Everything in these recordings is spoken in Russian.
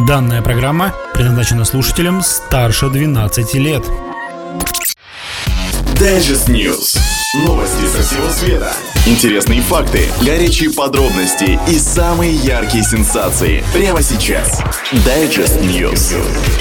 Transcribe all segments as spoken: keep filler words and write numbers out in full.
Данная программа предназначена слушателям старше двенадцати лет. Digest News. Новости со всего света. Интересные факты, горячие подробности и самые яркие сенсации. Прямо сейчас. Digest News.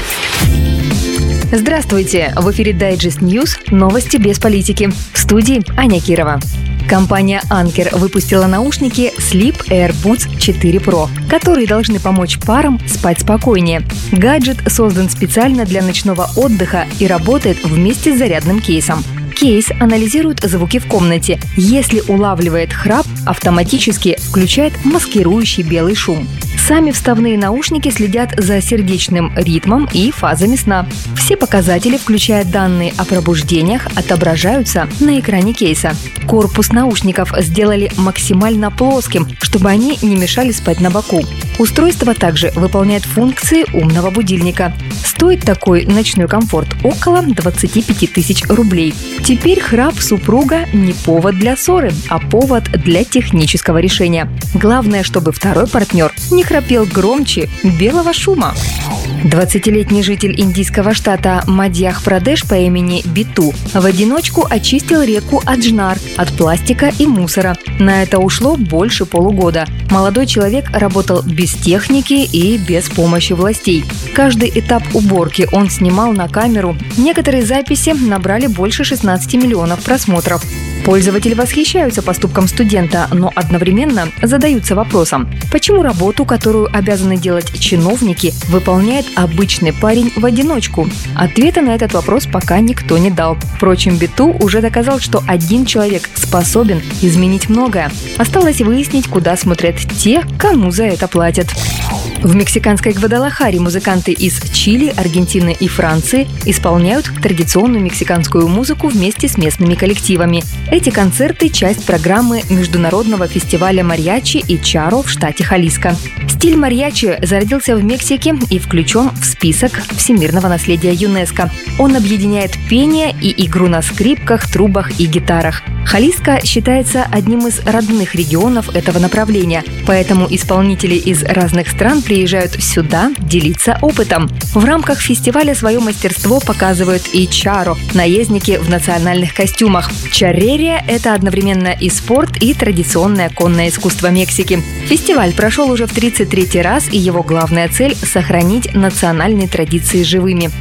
Здравствуйте! В эфире Digest News. Новости без политики. В студии Аня Кирова. Компания Anker выпустила наушники Sleep AirBuds четыре Pro, которые должны помочь парам спать спокойнее. Гаджет создан специально для ночного отдыха и работает вместе с зарядным кейсом. Кейс анализирует звуки в комнате. Если улавливает храп, автоматически включает маскирующий белый шум. Сами вставные наушники следят за сердечным ритмом и фазами сна. Все показатели, включая данные о пробуждениях, отображаются на экране кейса. Корпус наушников сделали максимально плоским, чтобы они не мешали спать на боку. Устройство также выполняет функции умного будильника. Стоит такой ночной комфорт около двадцати пяти тысяч рублей. Теперь храп супруга не повод для ссоры, а повод для технического решения. Главное, чтобы второй партнер не храпел громче белого шума. двадцатилетний житель индийского штата Мадьях-Прадеш по имени Биту в одиночку очистил реку Аджнар от пластика и мусора. На это ушло больше полугода. Молодой человек работал без техники и без помощи властей. Каждый этап уборки он снимал на камеру. Некоторые записи набрали больше шестнадцати миллионов просмотров. Пользователи восхищаются поступком студента, но одновременно задаются вопросом, почему работу, которую обязаны делать чиновники, выполняет обычный парень в одиночку? Ответа на этот вопрос пока никто не дал. Впрочем, Биту уже доказал, что один человек способен изменить многое. Осталось выяснить, куда смотрят те, кому за это платят. В мексиканской Гвадалахаре музыканты из Чили, Аргентины и Франции исполняют традиционную мексиканскую музыку вместе с местными коллективами. Эти концерты – часть программы международного фестиваля мариачи и чаро в штате Халиско. Стиль мариачи зародился в Мексике и включен в список всемирного наследия ЮНЕСКО. Он объединяет пение и игру на скрипках, трубах и гитарах. Халиско считается одним из родных регионов этого направления, поэтому исполнители из разных стран приезжают сюда делиться опытом. В рамках фестиваля свое мастерство показывают и чаро – наездники в национальных костюмах. Чаррерия – это одновременно и спорт, и традиционное конное искусство Мексики. Фестиваль прошел уже в тридцать третий раз, и его главная цель – сохранить национальные традиции живыми.